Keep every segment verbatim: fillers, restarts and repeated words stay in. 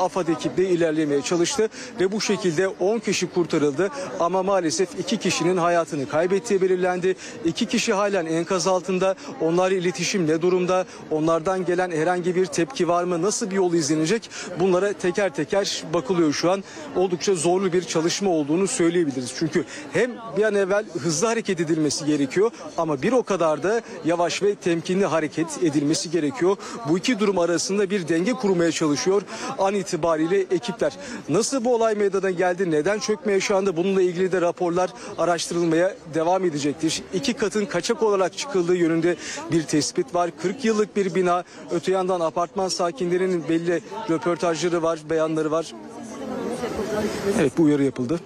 AFAD ekipleri ilerlemeye çalıştı ve bu şekilde on kişi kurtarıldı ama maalesef iki kişinin hayatını kaybettiği belirlendi. İki kişi halen enkaz altında. Onlarla iletişim ne durumda? Onlardan gelen herhangi bir tepki var mı? Nasıl bir yol izlenecek? Bunlara teker teker bakılıyor şu an. Oldukça zorlu bir çalışma olduğunu söyleyebiliriz. Çünkü hem bir an evvel hızlı hareket edilmesi gerekiyor ama bir o kadar da yavaş ve temkinli hareket edilmesi gerekiyor. Bu iki durum arasında bir denge kurmaya çalışıyor an itibariyle ekipler. Nasıl bu olay meydana geldi? Neden çökme yaşandı? Bununla ilgili de raporlar araştırılmaya devam edecektir. İki katın kaçak olarak çıkıldığı yönünde bir tespit var. kırk yıllık bir bina. Öte yandan apartman sakinlerinin belli röportajları var, beyanları var. Evet, bu uyarı yapıldı.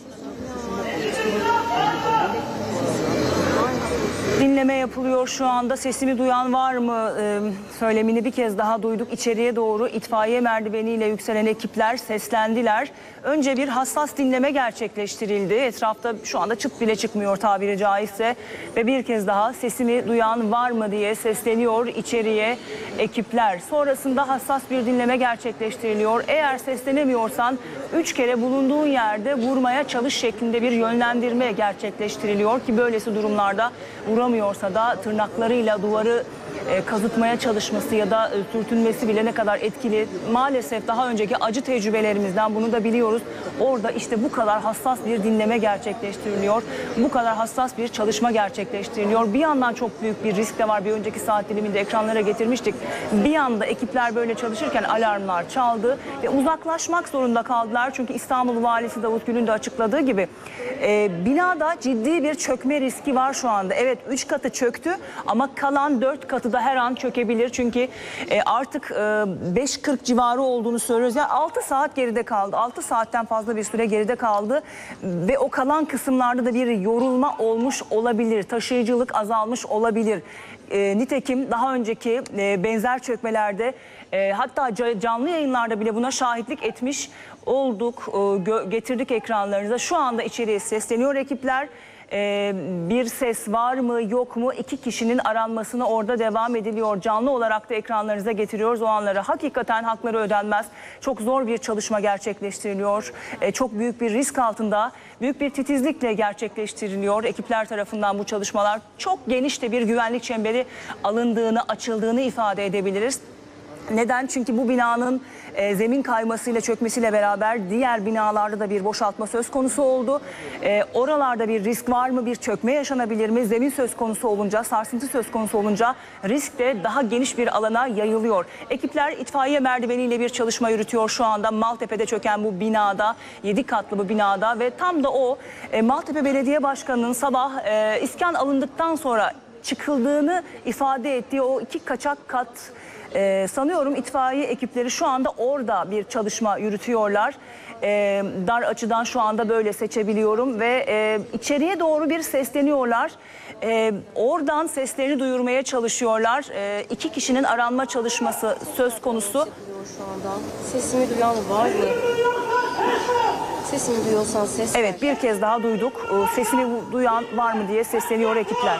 Dinleme yapılıyor şu anda. Sesimi duyan var mı? Ee, söylemini bir kez daha duyduk. İçeriye doğru itfaiye merdiveniyle yükselen ekipler seslendiler. Önce bir hassas dinleme gerçekleştirildi. Etrafta şu anda çıt bile çıkmıyor tabiri caizse. Ve bir kez daha sesimi duyan var mı diye sesleniyor içeriye ekipler. Sonrasında hassas bir dinleme gerçekleştiriliyor. Eğer seslenemiyorsan üç kere bulunduğun yerde vurmaya çalış şeklinde bir yönlendirme gerçekleştiriliyor ki böylesi durumlarda vuramıyorsa da tırnaklarıyla duvarı e, kazıtmaya çalışması ya da e, sürtünmesi bile ne kadar etkili. Maalesef daha önceki acı tecrübelerimizden bunu da biliyoruz. Orada işte bu kadar hassas bir dinleme gerçekleştiriliyor. Bu kadar hassas bir çalışma gerçekleştiriliyor. Bir yandan çok büyük bir risk de var. Bir önceki saat diliminde ekranlara getirmiştik. Bir yanda ekipler böyle çalışırken alarmlar çaldı ve uzaklaşmak zorunda kaldılar. Çünkü İstanbul Valisi Davut Gül'ün de açıkladığı gibi e, binada ciddi bir çökme riski var şu anda. Evet, üç katı çöktü ama kalan dört katı da her an çökebilir. Çünkü e, artık e, beş kırk civarı olduğunu söylüyoruz. Yani altı saat geride kaldı. altı saatten fazla bir süre geride kaldı. Ve o kalan kısımlarda da bir yorulma olmuş olabilir. Taşıyıcılık azalmış olabilir. E, nitekim daha önceki e, benzer çökmelerde e, hatta canlı yayınlarda bile buna şahitlik etmiş olduk. E, getirdik ekranlarınıza. Şu anda içeriye sesleniyor ekipler. Ee, bir ses var mı yok mu, iki kişinin aranmasına orada devam ediliyor. Canlı olarak da ekranlarınıza getiriyoruz o anları. Hakikaten hakları ödenmez. Çok zor bir çalışma gerçekleştiriliyor. Ee, çok büyük bir risk altında, büyük bir titizlikle gerçekleştiriliyor. Ekipler tarafından bu çalışmalar çok geniş de bir güvenlik çemberi alındığını, açıldığını ifade edebiliriz. Neden? Çünkü bu binanın e, zemin kaymasıyla çökmesiyle beraber diğer binalarda da bir boşaltma söz konusu oldu. E, oralarda bir risk var mı? Bir çökme yaşanabilir mi? Zemin söz konusu olunca, sarsıntı söz konusu olunca risk de daha geniş bir alana yayılıyor. Ekipler itfaiye merdiveniyle bir çalışma yürütüyor şu anda. Maltepe'de çöken bu binada, yedi katlı bu binada ve tam da o e, Maltepe Belediye Başkanı'nın sabah e, iskan alındıktan sonra çıkıldığını ifade ettiği o iki kaçak kat. Ee, sanıyorum itfaiye ekipleri şu anda orada bir çalışma yürütüyorlar. Ee, dar açıdan şu anda böyle seçebiliyorum ve e, içeriye doğru bir sesleniyorlar. Ee, oradan seslerini duyurmaya çalışıyorlar. Ee, iki kişinin aranma çalışması söz konusu. Şu anda sesimi duyan var mı? Sesimi duyuyorsan ses. Evet, bir kez daha duyduk. Ee, sesimi duyan var mı diye sesleniyor ekipler.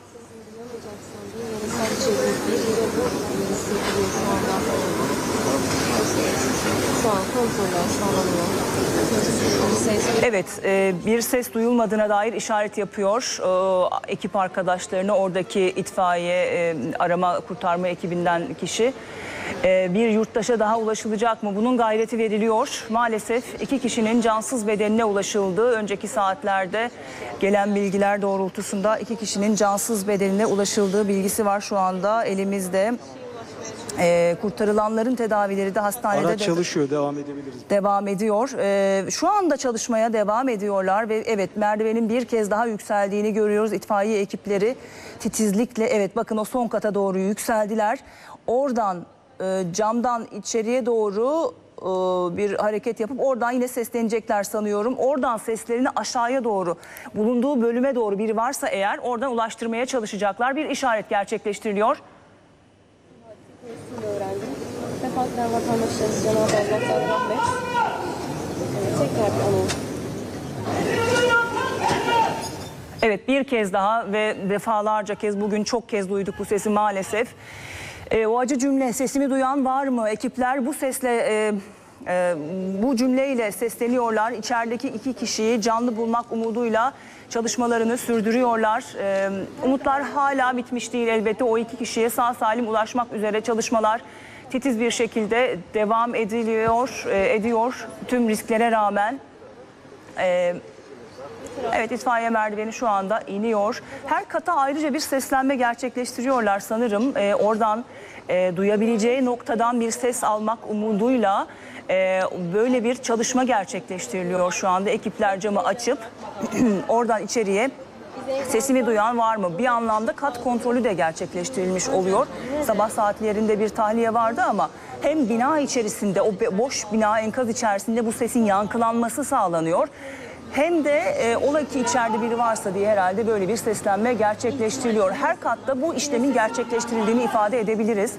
Şu an kontroller sağlanıyor. Evet, e, bir ses duyulmadığına dair işaret yapıyor e, ekip arkadaşlarını, oradaki itfaiye e, arama kurtarma ekibinden kişi. E, bir yurttaşa daha ulaşılacak mı? Bunun gayreti veriliyor. Maalesef iki kişinin cansız bedenine ulaşıldı. Önceki saatlerde gelen bilgiler doğrultusunda iki kişinin cansız bedenine ulaşıldığı bilgisi var şu anda elimizde. Ee, kurtarılanların tedavileri de hastanede Araç de çalışıyor, devam edebiliriz. Devam ediyor. Ee, şu anda çalışmaya devam ediyorlar ve evet, merdivenin bir kez daha yükseldiğini görüyoruz. İtfaiye ekipleri titizlikle, evet bakın o son kata doğru yükseldiler. Oradan e, camdan içeriye doğru e, bir hareket yapıp oradan yine seslenecekler sanıyorum. Oradan seslerini aşağıya doğru, bulunduğu bölüme doğru biri varsa eğer oradan ulaştırmaya çalışacaklar. Bir işaret gerçekleştiriliyor. Öğrendim. Defaten vatandaşlarımız Cenab-ı Allah'tan rahmet. Evet, tekrar bir anons. Evet, bir kez daha ve defalarca kez, bugün çok kez duyduk bu sesi maalesef. E, o acı cümle, sesimi duyan var mı? Ekipler bu sesle e, e, bu cümleyle sesleniyorlar. İçerideki iki kişiyi canlı bulmak umuduyla çalışmalarını sürdürüyorlar. E, umutlar hala bitmiş değil elbette. O iki kişiye sağ salim ulaşmak üzere çalışmalar titiz bir şekilde devam ediliyor, e, ediyor tüm risklere rağmen. E, Evet, itfaiye merdiveni şu anda iniyor. Her kata ayrıca bir seslenme gerçekleştiriyorlar sanırım. Ee, oradan e, duyabileceği noktadan bir ses almak umuduyla e, böyle bir çalışma gerçekleştiriliyor şu anda. Ekipler camı açıp oradan içeriye sesimi duyan var mı? Bir anlamda kat kontrolü de gerçekleştirilmiş oluyor. Sabah saatlerinde bir tahliye vardı ama hem bina içerisinde, o boş bina enkaz içerisinde bu sesin yankılanması sağlanıyor. Hem de e, ola ki içeride biri varsa diye herhalde böyle bir seslenme gerçekleştiriliyor. Her katta bu işlemin gerçekleştirildiğini ifade edebiliriz.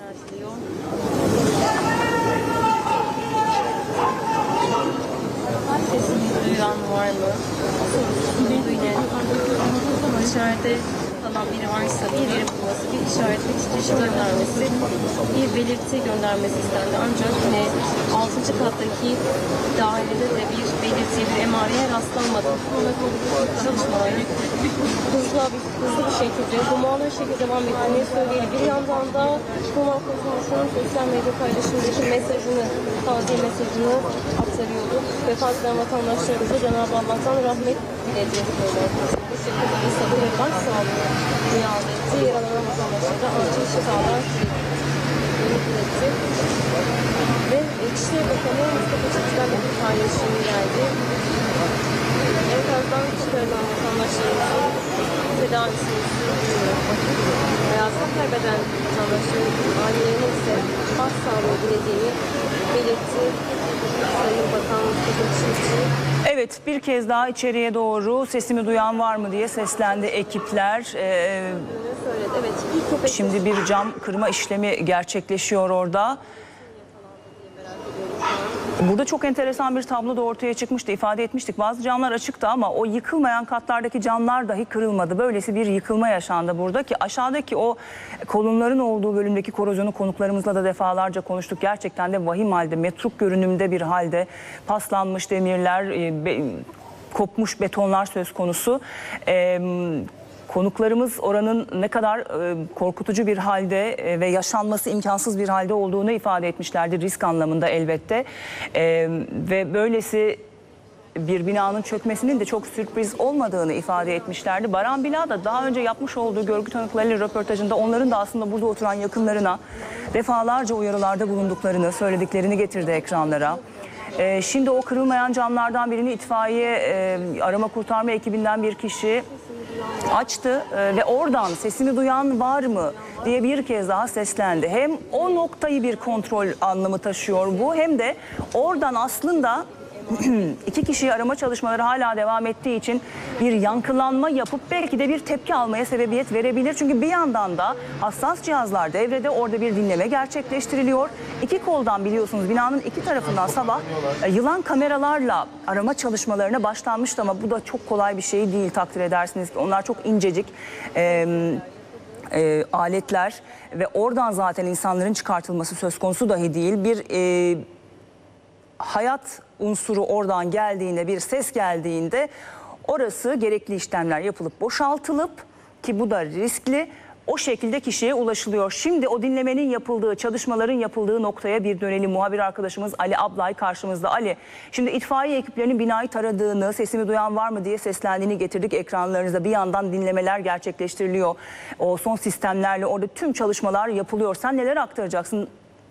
Sesini duyan var mı? Yine dışarıda falan biri varsa bir yeri bulması, bir işaret, bir titreşim göndermesi, bir belirti göndermesi istendi. Ancak yine altıncı kattaki dairede de bir belirtiye, bir emareye rastlanmadı. Buna çalışmalar hızlı bir, hızlı bir şekilde, hummalı bir şekilde devam ettiğini söyleyelim. Bir yandan da Humman Kurtuluş'un sosyal medya paylaşımındaki mesajını, taziye mesajını aktarıyordu. Vefat eden vatandaşlarımıza Cenab-ı Allah'tan rahmet dilediğini bu şekilde bir sabır ve başsağlığı niyaz etti. Yaralanan vatandaşlara acil şifalar diledi. Ve İçişleri Bakanı Mustafa Çelik'ten de bir paylaşım geldi. Enkazdan çıkarılan vatandaşlarımızın tedavisini sürdürüyor. Hayatını kaybeden vatandaşlarımızın ailelerine ise başsağlığı dilediğini belirtti. Sayın Bakan Mustafa Çelik. Evet, bir kez daha içeriye doğru sesimi duyan var mı diye seslendi ekipler. Ee, Evet, bir köpek şimdi bir cam kırma işlemi gerçekleşiyor orada. Burada çok enteresan bir tablo da ortaya çıkmıştı, ifade etmiştik. Bazı camlar açıktı ama o yıkılmayan katlardaki camlar dahi kırılmadı. Böylesi bir yıkılma yaşandı burada ki aşağıdaki o kolonların olduğu bölümdeki korozyonu konuklarımızla da defalarca konuştuk. Gerçekten de vahim halde, metruk görünümde bir halde paslanmış demirler, e, be, kopmuş betonlar söz konusu. E, Konuklarımız oranın ne kadar e, korkutucu bir halde e, ve yaşanması imkansız bir halde olduğunu ifade etmişlerdi risk anlamında elbette. E, ve böylesi bir binanın çökmesinin de çok sürpriz olmadığını ifade etmişlerdi. Baran Bila da daha önce yapmış olduğu görgü tanıklarıyla röportajında onların da aslında burada oturan yakınlarına defalarca uyarılarda bulunduklarını, söylediklerini getirdi ekranlara. E, şimdi o kırılmayan camlardan birini itfaiye e, arama kurtarma ekibinden bir kişi açtı e, ve oradan sesimi duyan var mı diye bir kez daha seslendi. Hem o noktayı bir kontrol anlamı taşıyor bu, hem de oradan aslında iki kişiyi arama çalışmaları hala devam ettiği için bir yankılanma yapıp belki de bir tepki almaya sebebiyet verebilir. Çünkü bir yandan da hassas cihazlar devrede, orada bir dinleme gerçekleştiriliyor. İki koldan biliyorsunuz binanın iki tarafından sabah e, yılan kameralarla arama çalışmalarına başlanmıştı ama bu da çok kolay bir şey değil, takdir edersiniz ki onlar çok incecik e, e, aletler ve oradan zaten insanların çıkartılması söz konusu dahi değil. Bir e, hayat unsuru oradan geldiğinde, bir ses geldiğinde orası gerekli işlemler yapılıp boşaltılıp, ki bu da riskli, o şekilde kişiye ulaşılıyor. Şimdi o dinlemenin yapıldığı, çalışmaların yapıldığı noktaya bir dönelim. Muhabir arkadaşımız Ali Ablay karşımızda. Ali, şimdi itfaiye ekiplerinin binayı taradığını, sesimi duyan var mı diye seslendiğini getirdik ekranlarınıza. Bir yandan dinlemeler gerçekleştiriliyor. O son sistemlerle orada tüm çalışmalar yapılıyor. Sen neler aktaracaksın?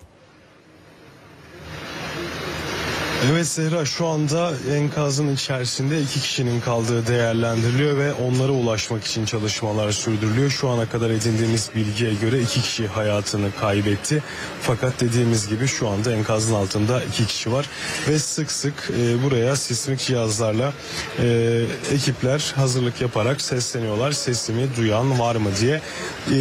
Evet Zehra, şu anda enkazın içerisinde iki kişinin kaldığı değerlendiriliyor ve onlara ulaşmak için çalışmalar sürdürülüyor. Şu ana kadar edindiğimiz bilgiye göre iki kişi hayatını kaybetti. Fakat dediğimiz gibi şu anda enkazın altında iki kişi var ve sık sık e, buraya sismik cihazlarla e, ekipler hazırlık yaparak sesleniyorlar. Sesimi duyan var mı diye. E,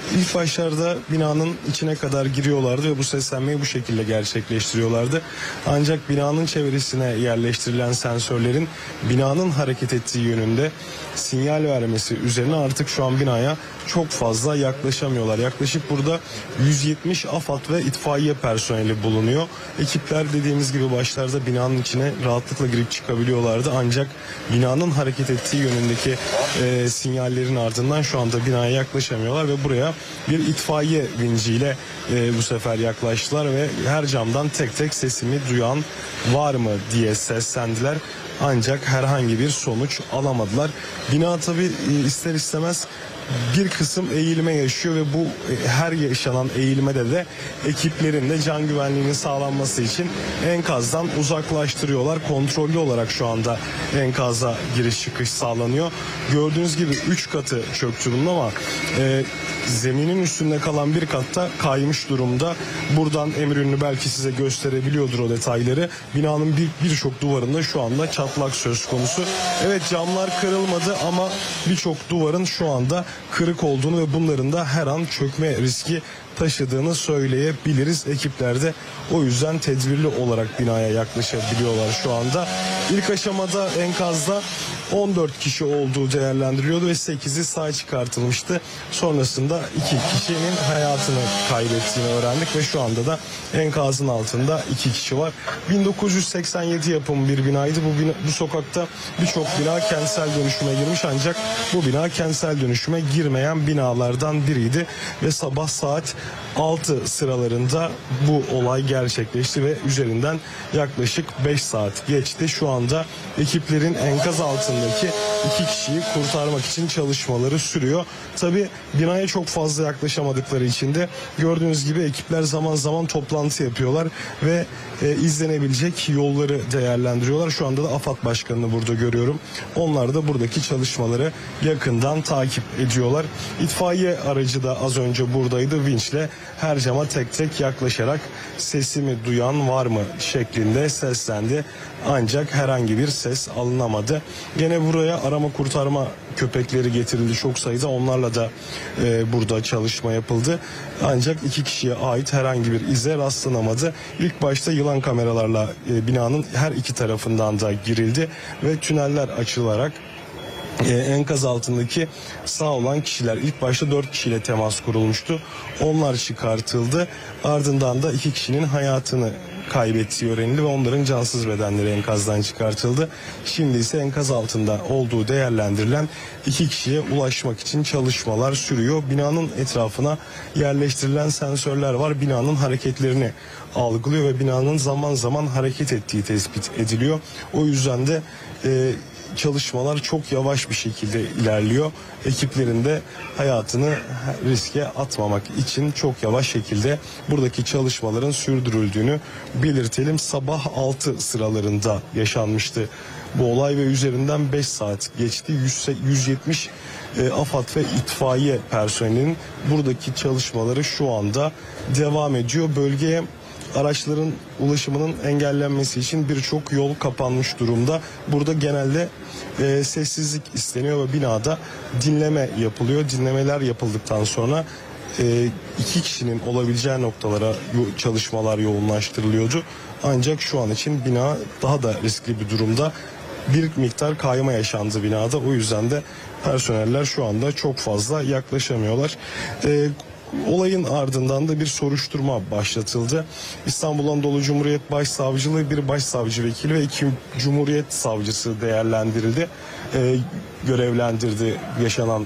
İlk başlarda binanın içine kadar giriyorlardı ve bu seslenmeyi bu şekilde gerçekleştiriyorlardı. Ancak binanın çevresine yerleştirilen sensörlerin binanın hareket ettiği yönünde sinyal vermesi üzerine artık şu an binaya çok fazla yaklaşamıyorlar. Yaklaşık burada yüz yetmiş AFAD ve itfaiye personeli bulunuyor. Ekipler dediğimiz gibi başlarda binanın içine rahatlıkla girip çıkabiliyorlardı. Ancak binanın hareket ettiği yönündeki e, sinyallerin ardından şu anda binaya yaklaşamıyorlar ve buraya bir itfaiye vinciyle e, bu sefer yaklaştılar ve her camdan tek tek sesimi duyan var mı diye seslendiler. Ancak herhangi bir sonuç alamadılar. Bina tabii ister istemez bir kısım eğilme yaşıyor ve bu her yaşanan eğilmede de ekiplerin de can güvenliğinin sağlanması için enkazdan uzaklaştırıyorlar. Kontrollü olarak şu anda enkaza giriş çıkış sağlanıyor. Gördüğünüz gibi üç katı çöktü bunun ama e, zeminin üstünde kalan bir katta kaymış durumda. Buradan emir ünlü belki size gösterebiliyordur o detayları. Binanın bir birçok duvarında şu anda çatlak söz konusu. Evet, camlar kırılmadı ama birçok duvarın şu anda kırık olduğunu ve bunların da her an çökme riski taşıdığını söyleyebiliriz. Ekipler de o yüzden tedbirli olarak binaya yaklaşabiliyorlar şu anda. İlk aşamada enkazda on dört kişi olduğu değerlendiriliyordu ve sekizi sağ çıkartılmıştı. Sonrasında iki kişinin hayatını kaybettiğini öğrendik ve şu anda da enkazın altında iki kişi var. bin dokuz yüz seksen yedi yapımı bir binaydı. Bu, bina, bu sokakta birçok bina kentsel dönüşüme girmiş ancak bu bina kentsel dönüşüme girmeyen binalardan biriydi ve sabah saat altı sıralarında bu olay gerçekleşti ve üzerinden yaklaşık beş saat geçti. Şu anda ekiplerin enkaz altındaki iki kişiyi kurtarmak için çalışmaları sürüyor. Tabii binaya çok fazla yaklaşamadıkları için de gördüğünüz gibi ekipler zaman zaman toplantı yapıyorlar ve e, izlenebilecek yolları değerlendiriyorlar. Şu anda da AFAD Başkanı'nı burada görüyorum. Onlar da buradaki çalışmaları yakından takip ediyorlar. İtfaiye aracı da az önce buradaydı. Vinçle her cama tek tek yaklaşarak sesimi duyan var mı şeklinde seslendi. Ancak herhangi bir ses alınamadı. Gene buraya arama kurtarma köpekleri getirildi çok sayıda. Onlarla da e, burada çalışma yapıldı. Ancak iki kişiye ait herhangi bir ize rastlanamadı. İlk başta yılan kameralarla e, binanın her iki tarafından da girildi ve tüneller açılarak Ee, enkaz altındaki sağ olan kişiler, ilk başta dört kişiyle temas kurulmuştu. Onlar çıkartıldı. Ardından da iki kişinin hayatını kaybettiği öğrenildi ve onların cansız bedenleri enkazdan çıkartıldı. Şimdi ise enkaz altında olduğu değerlendirilen iki kişiye ulaşmak için çalışmalar sürüyor. Binanın etrafına yerleştirilen sensörler var. Binanın hareketlerini algılıyor ve binanın zaman zaman hareket ettiği tespit ediliyor. O yüzden de e, çalışmalar çok yavaş bir şekilde ilerliyor. Ekiplerin de hayatını riske atmamak için çok yavaş şekilde buradaki çalışmaların sürdürüldüğünü belirtelim. Sabah altı sıralarında yaşanmıştı bu olay ve üzerinden beş saat geçti. yüz yetmiş e, AFAD ve itfaiye personelinin buradaki çalışmaları şu anda devam ediyor. Bölgeye araçların ulaşımının engellenmesi için birçok yol kapanmış durumda. Burada genelde e, sessizlik isteniyor ve binada dinleme yapılıyor. Dinlemeler yapıldıktan sonra e, iki kişinin olabileceği noktalara çalışmalar yoğunlaştırılıyordu. Ancak şu an için bina daha da riskli bir durumda. Bir miktar kayma yaşandı binada. O yüzden de personeller şu anda çok fazla yaklaşamıyorlar. E, Olayın ardından da bir soruşturma başlatıldı. İstanbul Anadolu Cumhuriyet Başsavcılığı bir başsavcı vekili ve iki Cumhuriyet savcısı değerlendirildi. Ee, görevlendirdi yaşanan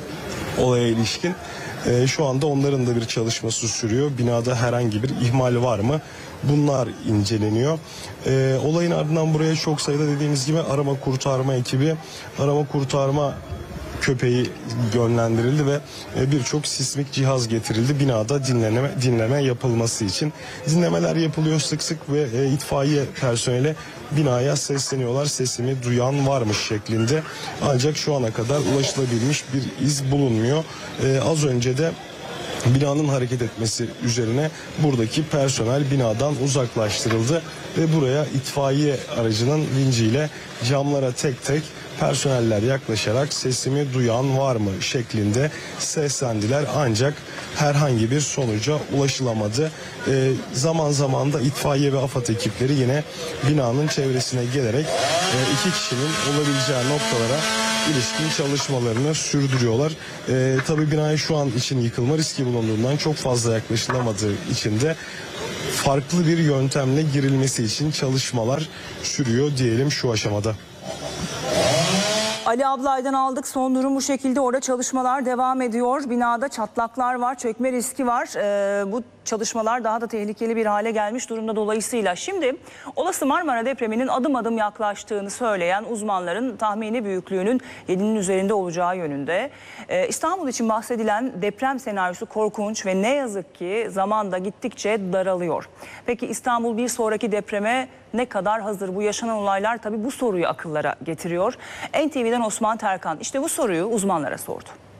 olaya ilişkin. Ee, şu anda onların da bir çalışması sürüyor. Binada herhangi bir ihmal var mı? Bunlar inceleniyor. Ee, olayın ardından buraya çok sayıda dediğimiz gibi arama kurtarma ekibi, arama kurtarma köpeği yönlendirildi ve birçok sismik cihaz getirildi binada dinleme dinleme yapılması için. Dinlemeler yapılıyor sık sık ve e, itfaiye personeli binaya sesleniyorlar. Sesimi duyan varmış şeklinde. Ancak şu ana kadar ulaşılabilmiş bir iz bulunmuyor. E, az önce de binanın hareket etmesi üzerine buradaki personel binadan uzaklaştırıldı ve buraya itfaiye aracının vinciyle camlara tek tek personeller yaklaşarak sesimi duyan var mı şeklinde seslendiler. Ancak herhangi bir sonuca ulaşılamadı. E, zaman zaman da itfaiye ve AFAD ekipleri yine binanın çevresine gelerek e, iki kişinin olabileceği noktalara ilişkin çalışmalarını sürdürüyorlar. E, tabii binaya şu an için yıkılma riski bulunduğundan çok fazla yaklaşılamadığı için de farklı bir yöntemle girilmesi için çalışmalar sürüyor diyelim şu aşamada. Ali Ablay'dan aldık. Son durum bu şekilde. Orada çalışmalar devam ediyor. Binada çatlaklar var, çökme riski var. Ee, bu çalışmalar daha da tehlikeli bir hale gelmiş durumda dolayısıyla. Şimdi olası Marmara depreminin adım adım yaklaştığını söyleyen uzmanların tahmini büyüklüğünün yedinin üzerinde olacağı yönünde. Ee, İstanbul için bahsedilen deprem senaryosu korkunç ve ne yazık ki zamanda gittikçe daralıyor. Peki İstanbul bir sonraki depreme ne kadar hazır? Bu yaşanan olaylar tabii bu soruyu akıllara getiriyor. N T V'den Osman Terkan işte bu soruyu uzmanlara sordu.